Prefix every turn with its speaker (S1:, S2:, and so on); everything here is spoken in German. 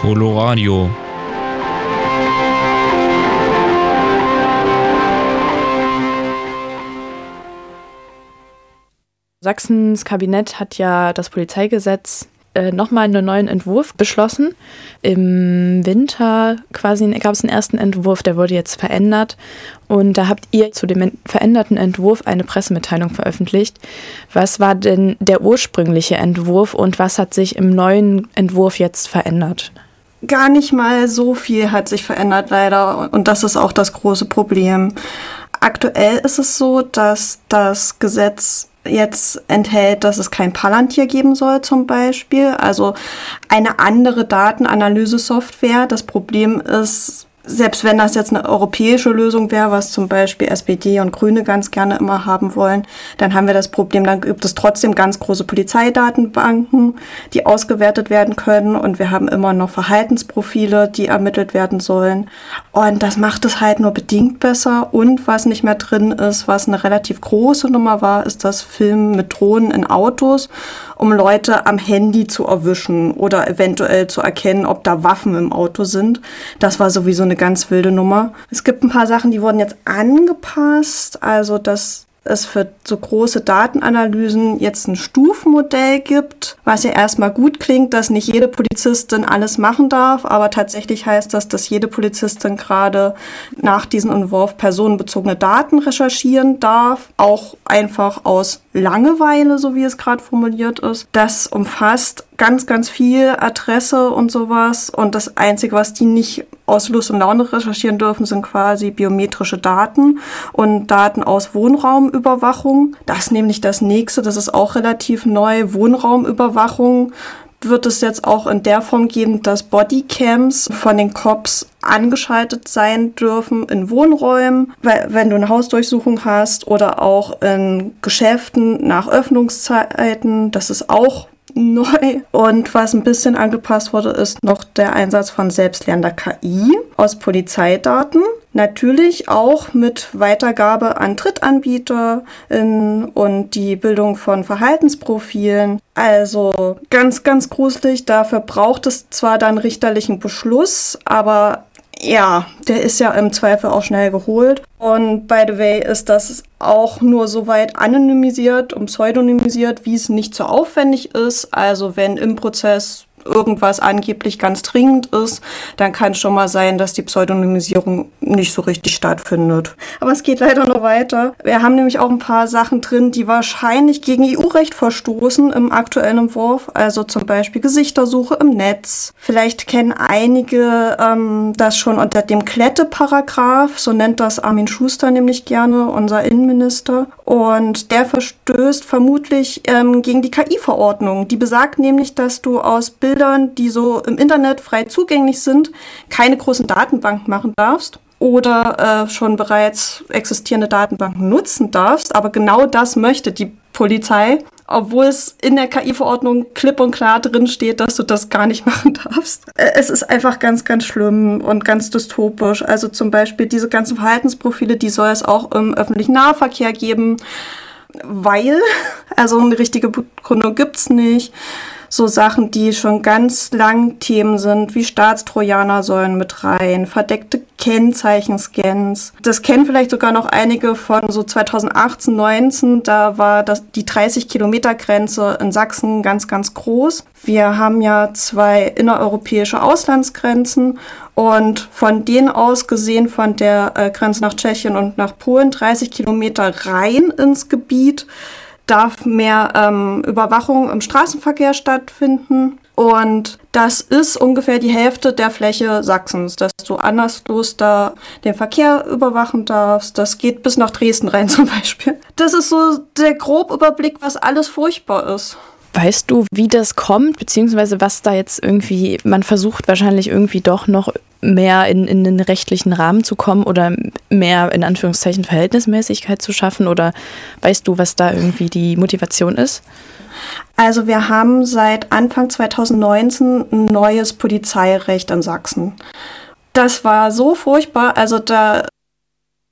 S1: Coloradio.
S2: Sachsens Kabinett hat ja das Polizeigesetz nochmal einen neuen Entwurf beschlossen. Im Winter quasi gab es einen ersten Entwurf, der wurde jetzt verändert. Und da habt ihr zu dem veränderten Entwurf eine Pressemitteilung veröffentlicht. Was war denn der ursprüngliche Entwurf und was hat sich im neuen Entwurf jetzt verändert?
S3: Gar nicht mal so viel hat sich verändert, leider. Und das ist auch das große Problem. Aktuell ist es so, dass das Gesetz jetzt enthält, dass es kein Palantir geben soll zum Beispiel, also eine andere Datenanalyse-Software. Das Problem ist, selbst wenn das jetzt eine europäische Lösung wäre, was zum Beispiel SPD und Grüne ganz gerne immer haben wollen, dann haben wir das Problem, dann gibt es trotzdem ganz große Polizeidatenbanken, die ausgewertet werden können und wir haben immer noch Verhaltensprofile, die ermittelt werden sollen. Und das macht es halt nur bedingt besser. Und was nicht mehr drin ist, was eine relativ große Nummer war, ist das Filmen mit Drohnen in Autos, um Leute am Handy zu erwischen oder eventuell zu erkennen, ob da Waffen im Auto sind. Das war sowieso eine ganz wilde Nummer. Es gibt ein paar Sachen, die wurden jetzt angepasst, also dass es für so große Datenanalysen jetzt ein Stufenmodell gibt, was ja erstmal gut klingt, dass nicht jede Polizistin alles machen darf, aber tatsächlich heißt das, dass jede Polizistin gerade nach diesem Entwurf personenbezogene Daten recherchieren darf, auch einfach aus Langeweile, so wie es gerade formuliert ist. Das umfasst ganz, ganz viel Adresse und sowas und das Einzige, was die nicht aus Lust und Laune recherchieren dürfen, sind quasi biometrische Daten und Daten aus Wohnraumüberwachung. Das ist nämlich das Nächste, das ist auch relativ neu. Wohnraumüberwachung wird es jetzt auch in der Form geben, dass Bodycams von den Cops angeschaltet sein dürfen in Wohnräumen, wenn du eine Hausdurchsuchung hast oder auch in Geschäften nach Öffnungszeiten. Das ist auch neu. Und was ein bisschen angepasst wurde, ist noch der Einsatz von selbstlernender KI aus Polizeidaten. Natürlich auch mit Weitergabe an DrittanbieterInnen und die Bildung von Verhaltensprofilen. Also ganz, ganz gruselig. Dafür braucht es zwar dann richterlichen Beschluss, aber ja, der ist ja im Zweifel auch schnell geholt. Und by the way ist das auch nur so weit anonymisiert und pseudonymisiert, wie es nicht so aufwendig ist. Also wenn im Prozess irgendwas angeblich ganz dringend ist, dann kann es schon mal sein, dass die Pseudonymisierung nicht so richtig stattfindet. Aber es geht leider noch weiter. Wir haben nämlich auch ein paar Sachen drin, die wahrscheinlich gegen EU-Recht verstoßen im aktuellen Entwurf. Also zum Beispiel Gesichtersuche im Netz. Vielleicht kennen einige das schon unter dem Klette-Paragraph, so nennt das Armin Schuster nämlich gerne, unser Innenminister. Und der verstößt vermutlich gegen die KI-Verordnung. Die besagt nämlich, dass du aus Bildern, die so im Internet frei zugänglich sind, keine großen Datenbanken machen darfst oder schon bereits existierende Datenbanken nutzen darfst. Aber genau das möchte die Polizei, obwohl es in der KI-Verordnung klipp und klar drin steht, dass du das gar nicht machen darfst. Es ist einfach ganz, ganz schlimm und ganz dystopisch. Also zum Beispiel diese ganzen Verhaltensprofile, die soll es auch im öffentlichen Nahverkehr geben, weil, also eine richtige Begründung gibt's nicht. So Sachen, die schon ganz lang Themen sind, wie Staatstrojaner sollen mit rein, verdeckte Kennzeichenscans. Das kennen vielleicht sogar noch einige von so 2018, 19. Da war die 30-Kilometer-Grenze in Sachsen ganz, ganz groß. Wir haben ja 2 innereuropäische Auslandsgrenzen und von denen aus gesehen, von der Grenze nach Tschechien und nach Polen, 30 Kilometer rein ins Gebiet, darf mehr Überwachung im Straßenverkehr stattfinden. Und das ist ungefähr die Hälfte der Fläche Sachsens, dass du anderslos da den Verkehr überwachen darfst. Das geht bis nach Dresden rein zum Beispiel. Das ist so der Grobüberblick, was alles furchtbar ist.
S2: Weißt du, wie das kommt, beziehungsweise was da jetzt irgendwie, man versucht wahrscheinlich irgendwie doch noch mehr in den rechtlichen Rahmen zu kommen oder mehr in Anführungszeichen Verhältnismäßigkeit zu schaffen, oder weißt du, was da irgendwie die Motivation ist?
S3: Also wir haben seit Anfang 2019 ein neues Polizeirecht in Sachsen. Das war so furchtbar, also da